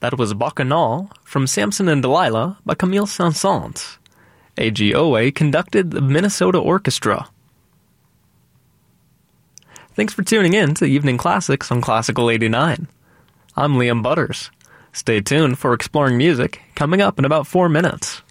That was Bacchanal from Samson and Delilah by Camille Saint-Saëns. AGOA conducted the Minnesota Orchestra. Thanks for tuning in to Evening Classics on Classical 89. I'm Liam Butters. Stay tuned for Exploring Music coming up in about 4 minutes.